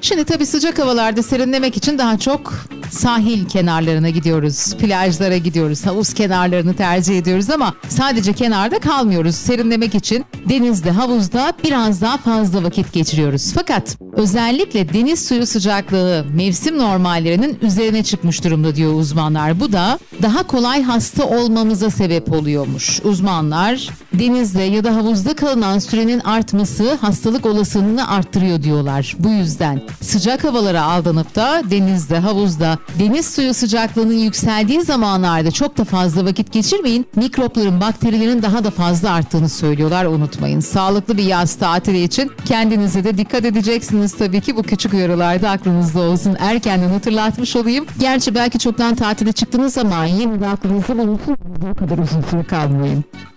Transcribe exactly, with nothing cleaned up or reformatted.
Şimdi tabii sıcak havalarda serinlemek için daha çok sahil kenarlarına gidiyoruz, plajlara gidiyoruz, havuz kenarlarını tercih ediyoruz ama sadece kenarda kalmıyoruz. Serinlemek için denizde, havuzda biraz daha fazla vakit geçiriyoruz. Fakat özellikle deniz suyu sıcaklığı mevsim normallerinin üzerine çıkmış durumda diyor uzmanlar. Bu da daha kolay hasta olmamıza sebep oluyormuş. Uzmanlar denizde ya da havuzda kalınan sürenin artması hastalık olasılığını arttırıyor diyorlar. Bu yüzden sıcak havalara aldanıp da denizde, havuzda, deniz suyu sıcaklığının yükseldiği zamanlarda çok da fazla vakit geçirmeyin. Mikropların, bakterilerin daha da fazla arttığını söylüyorlar, unutmayın. Sağlıklı bir yaz tatili için kendinize de dikkat edeceksiniz tabii ki. Bu küçük uyarılar da aklınızda olsun. Erkenden hatırlatmış olayım. Gerçi belki çoktan tatile çıktınız ama yine de aklınızda bulunsun. Bu kadar uzun süre kalmayın.